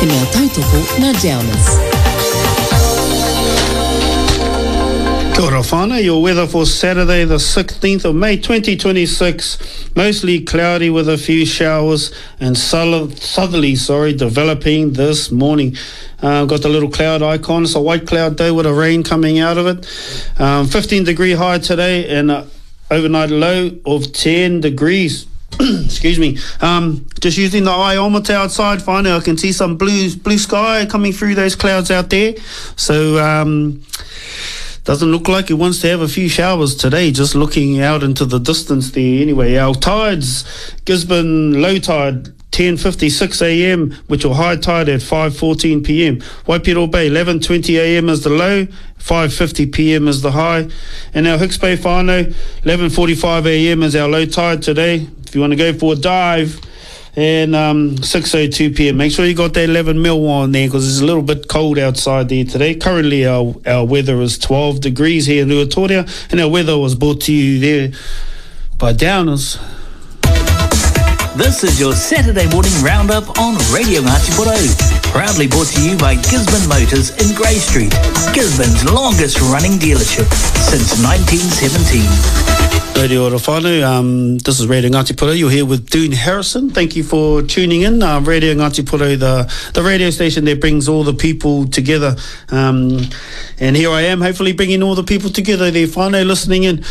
e mea tautoko na Downers. Kia ora whānau, your weather for Saturday the 16th of May 2026, mostly cloudy with a few showers and southerly developing this morning. Got the little cloud icon, it's a white cloud day with a rain coming out of it. 15 degree high today and overnight low of 10 degrees. Excuse me. Just using the iometer outside, finally I can see some blue sky coming through those clouds out there. So doesn't look like it wants to have a few showers today, just looking out into the distance there. Anyway, our tides, Gisborne low tide 10:56 a.m, which will high tide at 5:14 p.m. Waipiro Bay 11:20 a.m. is the low, 5:50 p.m. is the high. And our Hicks Bay whānau, 11:45 a.m. is our low tide today. If you want to go for a dive, and 6:02 p.m. Make sure you got that 11 mil on there because it's a little bit cold outside there today. Currently our weather is 12 degrees here in Ruatoria, and our weather was brought to you there by Downers. This is your Saturday morning roundup on Radio Ngāti Porou. Proudly brought to you by Gisborne Motors in Grey Street, Gisborne's longest running dealership since 1917. Radio ora whānau, this is Radio Ngāti Porou. You're here with Dune Harrison. Thank you for tuning in. Radio Ngāti Porou, the radio station that brings all the people together. And here I am, hopefully bringing all the people together there, whānau, listening in.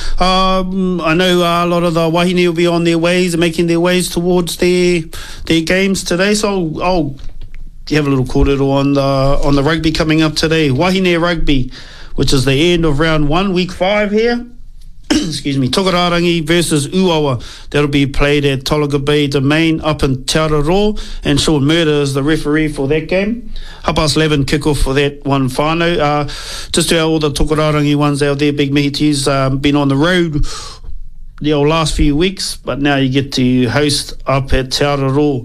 I know a lot of the wahine will be on their ways, making their ways towards their games today. So I'll have a little kōrero on the rugby coming up today. Wahine Rugby, which is the end of round 1, week 5 here. Excuse me, Tokararangi versus Uawa. That'll be played at Tolaga Bay Domain up in Te Araroa, and Sean Murder is the referee for that game. 11:30 kick-off for that one whānau. Just to all the Tokararangi ones out there, big mihi to you's been on the road the last few weeks, but now you get to host up at Te Araroa.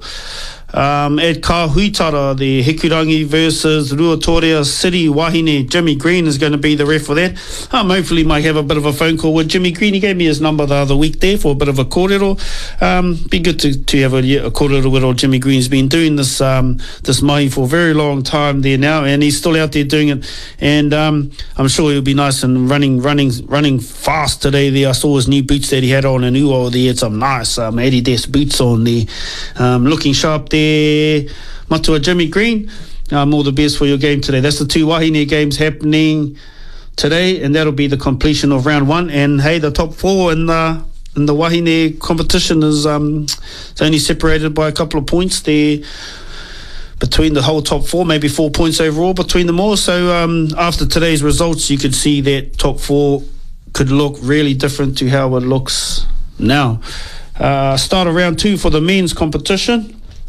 At Kahuitara, the Hikurangi versus Ruatoria City Wahine. Jimmy Green is going to be the ref for that. Hopefully might have a bit of a phone call with Jimmy Green. He gave me his number the other week there for a bit of a kōrero. Be good to have a kōrero with old Jimmy Green. He's been doing this mahi for a very long time there now, and he's still out there doing it. And I'm sure he'll be nice and running fast today there. I saw his new boots that he had on in Uo there. He had some nice Adidas boots on there. Looking sharp there. Matua Jimmy Green, all the best for your game today. That's the two Wahine games happening today, and that'll be the completion of round 1. And hey, the top 4 in the Wahine competition is it's only separated by a couple of points there between the whole top 4, maybe 4 points overall between them all. So after today's results, you could see that top 4 could look really different to how it looks now. Start of round 2 for the men's competition.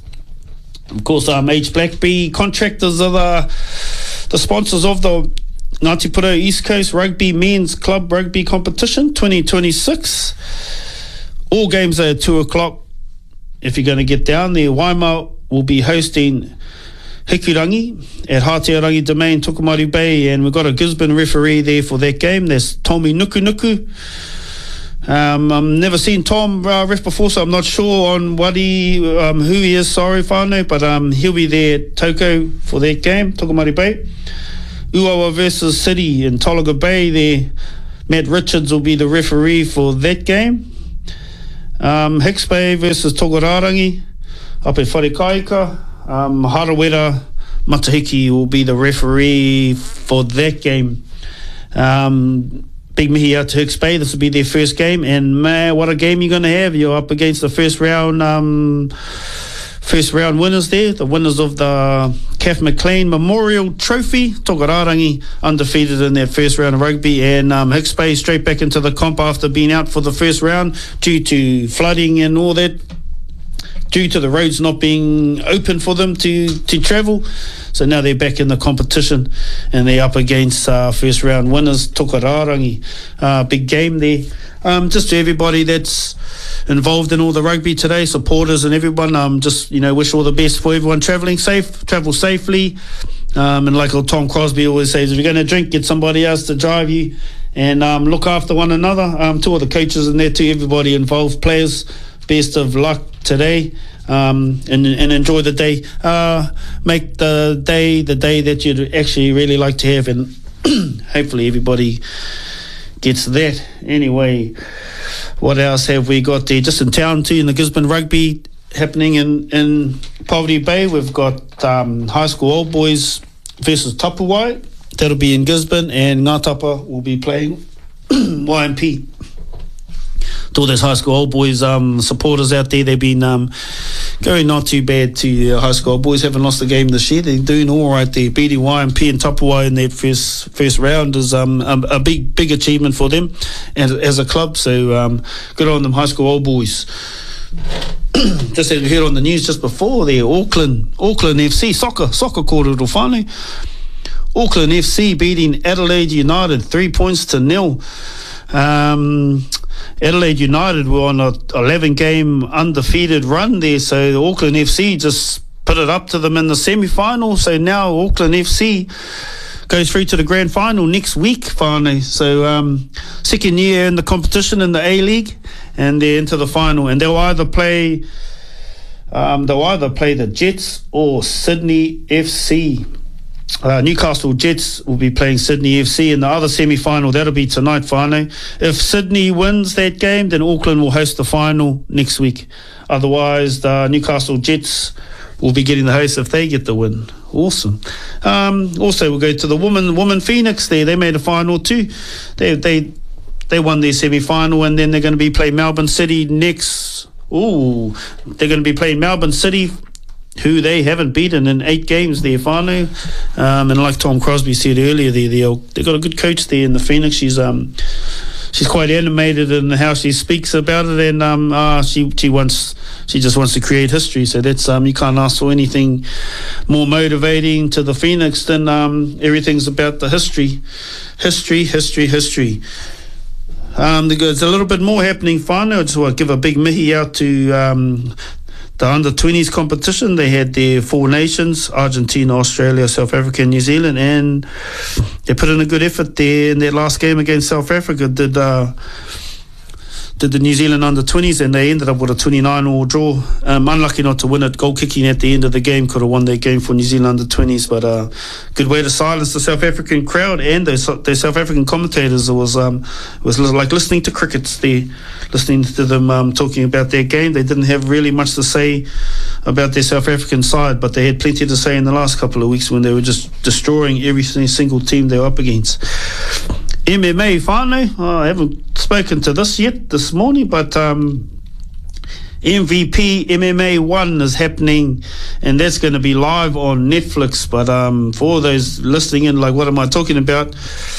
Of course, H Blackby Contractors are the sponsors of the Ngāti Porou East Coast Rugby Men's Club Rugby Competition 2026. All games are at 2 o'clock. If you're going to get down there, Waima will be hosting Hikurangi at Hātearangi Domain, Tokomaru Bay, and we've got a Gisborne referee there for that game. That's Tommy Nuku. I've never seen Tom ref before, so I'm not sure on what who he is, sorry whānau, but he'll be there at Toko for that game, Tokomaru Bay. Uawa versus City in Tolaga Bay there. Matt Richards will be the referee for that game. Hicks Bay versus Tokararangi up at Wharekaika. Harawera Matahiki will be the referee for that game. Big mihi out to Hicks Bay. This will be their first game, and man, what a game you're going to have. You're up against the first round winners there, the winners of the Kath McLean Memorial Trophy. Tokararangi undefeated in their first round of rugby, and Hicks Bay straight back into the comp after being out for the first round due to flooding and all that, due to the roads not being open for them to travel. So now they're back in the competition, and they're up against first round winners, Tokararangi. Big game there. Just to everybody that's involved in all the rugby today, supporters and everyone, just, wish all the best for everyone travel safely. And like old Tom Crosby always says, if you're going to drink, get somebody else to drive you, and look after one another. To all the coaches and there, to everybody involved, players, best of luck today. and enjoy the day. Make the day that you'd actually really like to have, and hopefully everybody gets that. Anyway, what else have we got there? Just in town too, in the Gisborne Rugby happening in Poverty Bay. We've got high school old boys versus Tapawai. That'll be in Gisborne, and Ngātapa will be playing YMP. To all those high school old boys supporters out there, they've been going not too bad to the high school old boys. Haven't lost a game this year. They're doing all right there. Beating YMP and Tapawai in their first round is a big achievement for them as a club. So good on them, high school old boys. Just as we heard on the news just before there, Auckland FC soccer quarter final. Auckland FC beating Adelaide United 3 points to 0. Adelaide United were on a 11-game undefeated run there, so the Auckland FC just put it up to them in the semi-final. So now Auckland FC goes through to the grand final next week finally. So second year in the competition in the A-League, and they're into the final, and they'll either play the Jets or Sydney FC. Newcastle Jets will be playing Sydney FC in the other semi-final. That'll be tonight, whānau. If Sydney wins that game, then Auckland will host the final next week. Otherwise, the Newcastle Jets will be getting the host if they get the win. Awesome. Also, we'll go to the woman Phoenix there. They made a final too. They won their semi-final, and then they're going to be playing Melbourne City next. They're going to be playing Melbourne City, who they haven't beaten in 8 games there, whānau. And like Tom Crosby said earlier, they've got a good coach there in the Phoenix. She's quite animated in how she speaks about it, and she just wants to create history. So that's you can't ask for anything more motivating to the Phoenix than everything's about the history. There's a little bit more happening, whānau. I just want to give a big mihi out to the under-20s competition. They had their 4 nations, Argentina, Australia, South Africa and New Zealand, and they put in a good effort there in their last game against South Africa. Did the New Zealand under-20s, and they ended up with a 29-all draw. Unlucky not to win it. Goal kicking at the end of the game could have won that game for New Zealand under-20s, but good way to silence the South African crowd and their South African commentators. It was like listening to crickets there, listening to them talking about their game. They didn't have really much to say about their South African side, but they had plenty to say in the last couple of weeks when they were just destroying every single team they were up against. MMA, whānau. I haven't spoken to this yet this morning, but MVP MMA 1 is happening, and that's going to be live on Netflix. But for those listening in, like, what am I talking about?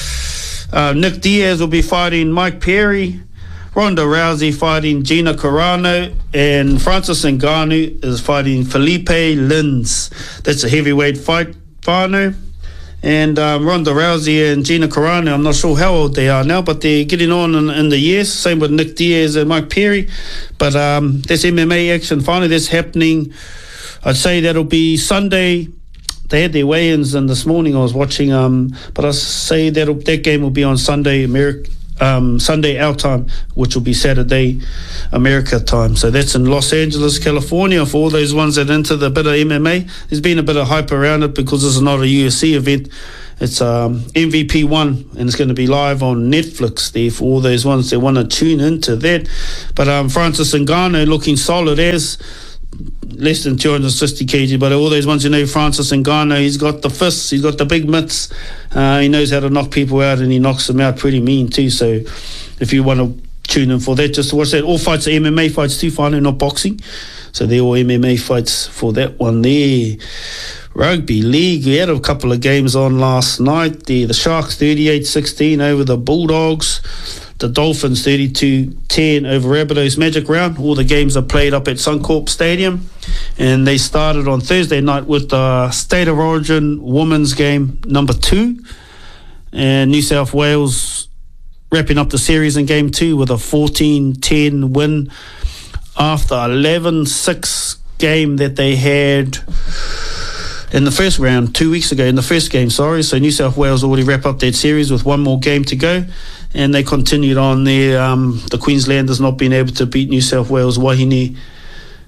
Nick Diaz will be fighting Mike Perry, Ronda Rousey fighting Gina Carano, and Francis Ngannou is fighting Felipe Lins. That's a heavyweight fight, whānau. And Ronda Rousey and Gina Carano, I'm not sure how old they are now, but they're getting on in the years. Same with Nick Diaz and Mike Perry. But that's MMA action finally. That's happening. I'd say that'll be Sunday. They had their weigh-ins and this morning I was watching. But I'd say that game will be on Sunday, Sunday our time, which will be Saturday America time. So that's in Los Angeles, California. For all those ones that are into the bit of MMA, there's been a bit of hype around it because this is not a UFC event. It's MVP 1, and it's going to be live on Netflix there for all those ones that want to tune into that. But Francis Ngannou looking solid as less than 260 kg, but all those ones, Francis Ngannou, he's got the fists, he's got the big mitts, he knows how to knock people out, and he knocks them out pretty mean too. So if you want to tune in for that, just to watch that. All fights are MMA fights too, finally, not boxing, so they're all MMA fights for that one there. Rugby league, we had a couple of games on last night. The Sharks 38-16 over the Bulldogs. The Dolphins 32-10 over Rabbitohs Magic Round. All the games are played up at Suncorp Stadium. And they started on Thursday night with the State of Origin Women's Game number 2. And New South Wales wrapping up the series in Game 2 with a 14-10 win after 11-6 game that they had in the first round 2 weeks ago, in the first game, sorry. So New South Wales already wrap up that series with one more game to go. And they continued on there. The Queenslanders not being able to beat New South Wales Wahine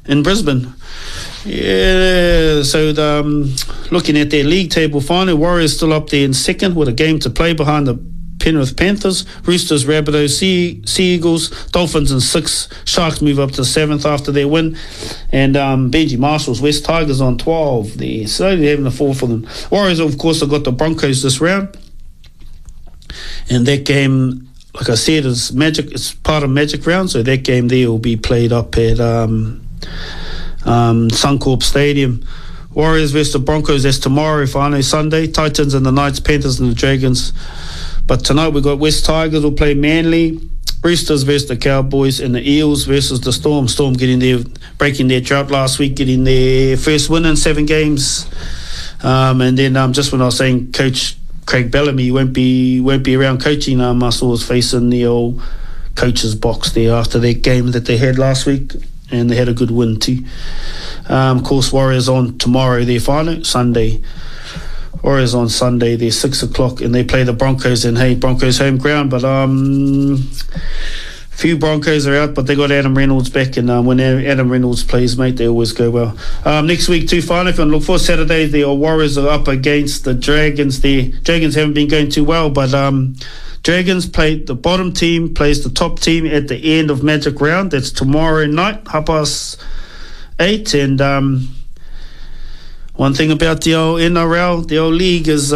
in Brisbane. Yeah, so looking at their league table final, Warriors still up there in second with a game to play behind the Penrith Panthers, Roosters, Rabbitohs, Sea Eagles, Dolphins in 6th, Sharks move up to 7th after their win, and Benji Marshall's West Tigers on 12. They're slowly having a fall for them. Warriors, of course, have got the Broncos this round, and that game, like I said, is Magic. It's part of Magic round, so that game there will be played up at Suncorp Stadium. Warriors versus the Broncos, that's tomorrow, final Sunday. Titans and the Knights, Panthers and the Dragons. But tonight we've got West Tigers will play Manly, Roosters versus the Cowboys, and the Eels versus the Storm. Storm breaking their drought last week, getting their first win in 7 games. And then just when I was saying Coach Craig Bellamy won't be around coaching, I saw his face in the old coach's box there after that game that they had last week, and they had a good win too. Of course, Warriors on tomorrow, their final, Sunday. Warriors on Sunday, they're 6 o'clock, and they play the Broncos, and hey, Broncos home ground, but few Broncos are out, but they got Adam Reynolds back, and when Adam Reynolds plays, mate, they always go well. Next week, too, final, if you want to look for Saturday, the Warriors are up against the Dragons. The Dragons haven't been going too well, but Dragons play the bottom team, plays the top team at the end of Magic Round. That's tomorrow night, 8:30, and one thing about the old NRL, the old league, is,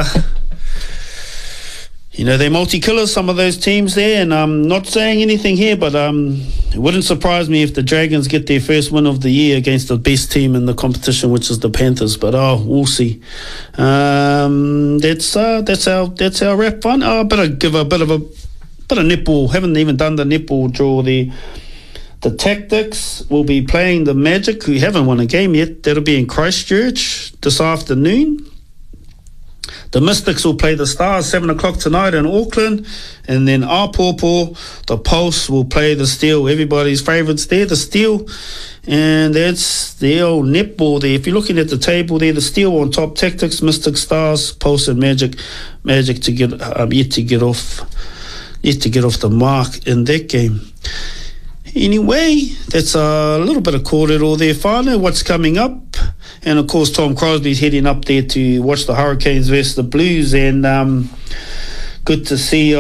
they're multi-killers, some of those teams there, and I'm not saying anything here, but it wouldn't surprise me if the Dragons get their first win of the year against the best team in the competition, which is the Panthers, but we'll see. That's our wrap fun. I better give a bit of netball. Haven't even done the netball draw there. The Tactics will be playing the Magic, who haven't won a game yet. That'll be in Christchurch this afternoon. The Mystics will play the Stars 7 o'clock tonight in Auckland. And then Apōpō, the Pulse, will play the Steel. Everybody's favourites there, the Steel. And that's the old netball there. If you're looking at the table there, the Steel on top, Tactics, Mystics, Stars, Pulse and Magic. Magic to get yet to get off the mark in that game. Anyway, that's a little bit of corridor there, Whānau, what's coming up. And, of course, Tom Crosby's heading up there to watch the Hurricanes versus the Blues. And good to see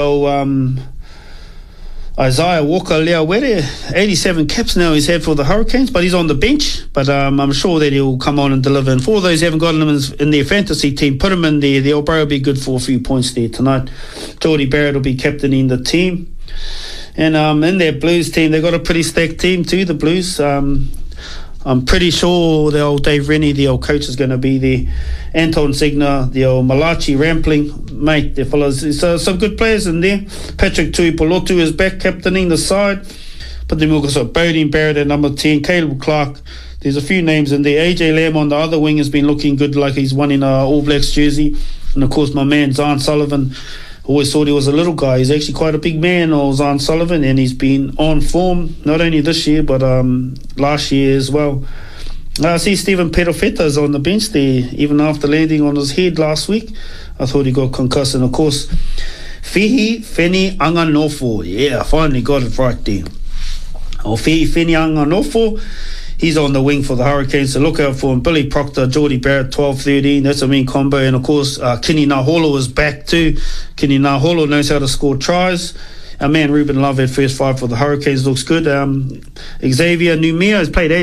Isaiah Walker-Leawere, 87 caps now he's had for the Hurricanes, but he's on the bench. But I'm sure that he'll come on and deliver. And for those who haven't got him in their fantasy team, put him in there. The old bro will be good for a few points there tonight. Geordie Barrett will be captaining the team. And in their Blues team, they've got a pretty stacked team too, the Blues. I'm pretty sure the old Dave Rennie, the old coach, is going to be there. Anton Signer, the old Malachi Rampling, mate, their fellas. So some good players in there. Patrick Tuipulotu is back captaining the side. But then we've got Bodie Barrett at number 10, Caleb Clark. There's a few names in there. AJ Lamb on the other wing has been looking good, like he's won in All Blacks jersey. And, of course, my man, Zahn Sullivan. Always thought he was a little guy. He's actually quite a big man, Zahn Sullivan, and he's been on form, not only this year, but last year as well. I see Stephen Perofeta's on the bench there, even after landing on his head last week. I thought he got concussed. And, of course, Fihi Feni Anganofo. Yeah, I finally got it right there. Fihi Feni Anganofo. He's on the wing for the Hurricanes, so look out for him. Billy Proctor, Geordie Barrett, 12-13. That's a mean combo. And, of course, Kini Naholo is back too. Kini Naholo knows how to score tries. Our man Ruben Love at first 5 for the Hurricanes looks good. Xavier Numia has played